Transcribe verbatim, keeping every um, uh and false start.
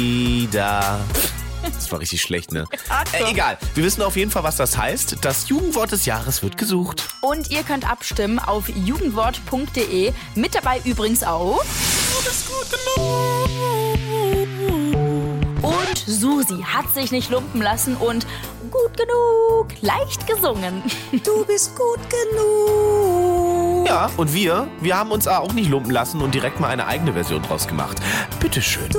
Ida. Das war richtig schlecht, ne? Äh, egal. Wir wissen auf jeden Fall, was das heißt. Das Jugendwort des Jahres wird gesucht. Und ihr könnt abstimmen auf jugendwort punkt de. Mit dabei übrigens auch... Du bist gut genug. Und Susi hat sich nicht lumpen lassen und gut genug, leicht gesungen. Du bist gut genug. Ja, und wir, wir haben uns auch nicht lumpen lassen und direkt mal eine eigene Version draus gemacht. Bitteschön.